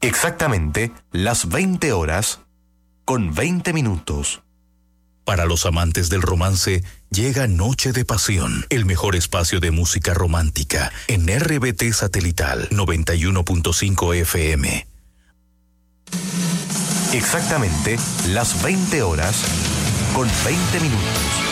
Exactamente las 20 horas con 20 minutos. Para los amantes del romance, llega Noche de Pasión, el mejor espacio de música romántica en RBT Satelital 91.5 FM. Exactamente las 20 horas con 20 minutos.